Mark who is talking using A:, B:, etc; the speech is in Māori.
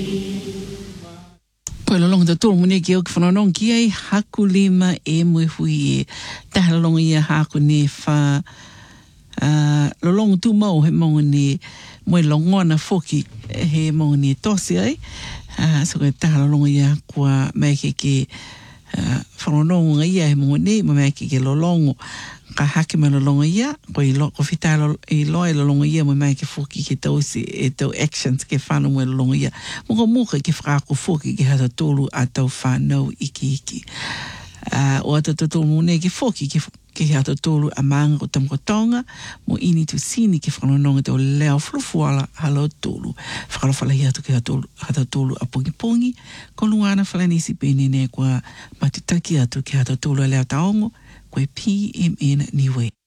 A: Koe lolonga ta tōru mune ki au ki whanonong ki ai haku lima e mui hui e taha lolonga ia haku ne wha lolonga tu mau he monga ne mui longona foki he monga ne tosi ai so koe taha lolonga ia kua mai ke whanononga ia he monga ne ma mai ke lolongo ka hake mai lolonga ia ko whita i loa lolonga ia mo mai ke foki ke tausi e tau actions ke whanu mo lolonga ia muka ke whakako foki ke hata tolu a tau whanau iki o ata tolu mune ke foki ke hata tolu a manga o tamkotonga mo ini tu sini ke whanononga tau leo flufuala halo tolu whakalawhala hi atu ke hata tolu a pongi ko luana whalanisi pene ne kua matutaki atu ke hata tolu a leo taongo koe PMN niwe.